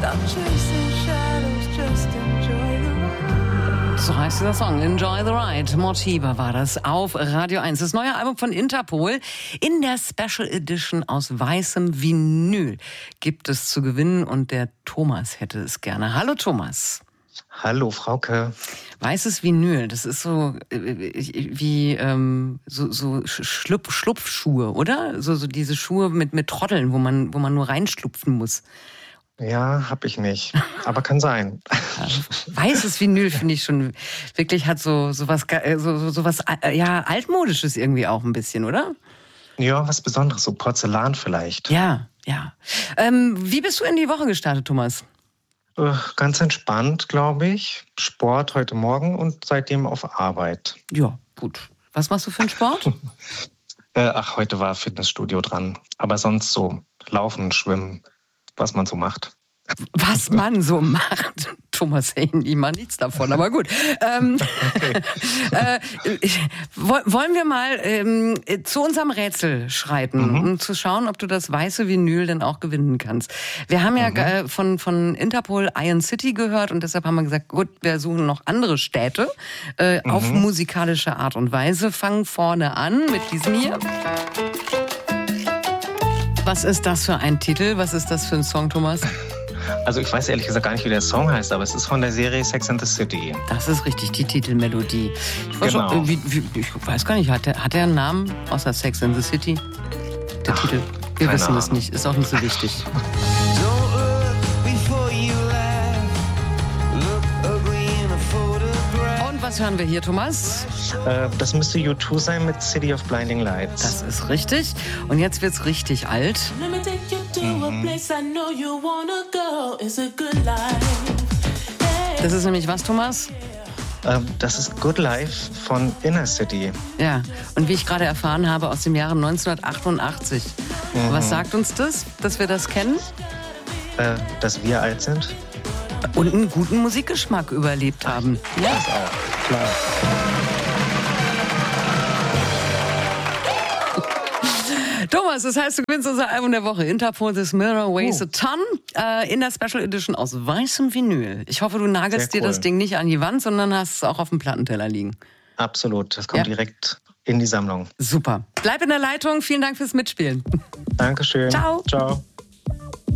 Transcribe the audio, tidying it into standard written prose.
So heißt dieser Song, Enjoy the Ride. Mortiber war das auf Radio 1. Das neue Album von Interpol in der Special Edition aus weißem Vinyl gibt es zu gewinnen und der Thomas hätte es gerne. Hallo Thomas. Hallo Frauke. Weißes Vinyl, das ist so wie so Schlupfschuhe, oder? So diese Schuhe mit Troddeln, wo man nur reinschlupfen muss. Ja, hab ich nicht. Aber kann sein. Weißes Vinyl finde ich schon wirklich hat so was altmodisches irgendwie auch ein bisschen, oder? Ja, was Besonderes, so Porzellan vielleicht. Ja. Wie bist du in die Woche gestartet, Thomas? Ganz entspannt, glaube ich. Sport heute Morgen und seitdem auf Arbeit. Ja, gut. Was machst du für einen Sport? Heute war Fitnessstudio dran. Aber sonst so Laufen, Schwimmen, was man so macht. Was man so macht. Thomas Henny macht nichts davon, aber gut. Wollen wir mal zu unserem Rätsel schreiten, um zu schauen, ob du das weiße Vinyl denn auch gewinnen kannst. Wir haben ja von Interpol Iron City gehört und deshalb haben wir gesagt, gut, wir suchen noch andere Städte auf musikalische Art und Weise. Fangen vorne an mit diesem hier. Was ist das für ein Titel? Was ist das für ein Song, Thomas? Also ich weiß ehrlich gesagt gar nicht, wie der Song heißt, aber es ist von der Serie Sex and the City. Das ist richtig, die Titelmelodie. Ich weiß gar nicht, hat der einen Namen außer Sex and the City? Der Titel? Wir wissen es nicht, ist auch nicht so wichtig. Und was hören wir hier, Thomas? Das müsste U2 sein mit City of Blinding Lights. Das ist richtig. Und jetzt wird's richtig alt. Das ist nämlich was, Thomas? Das ist Good Life von Inner City. Ja, und wie ich gerade erfahren habe, aus dem Jahre 1988. Was sagt uns das, dass wir das kennen? Dass wir alt sind. Und einen guten Musikgeschmack überlebt haben. Ja, das auch, klar. Thomas, das heißt, du gewinnst unser Album der Woche. Interpol This Mirror Weighs a Ton in der Special Edition aus weißem Vinyl. Ich hoffe, du nagelst dir das Ding nicht an die Wand, sondern hast es auch auf dem Plattenteller liegen. Absolut, das kommt direkt in die Sammlung. Super. Bleib in der Leitung. Vielen Dank fürs Mitspielen. Dankeschön. Ciao. Ciao.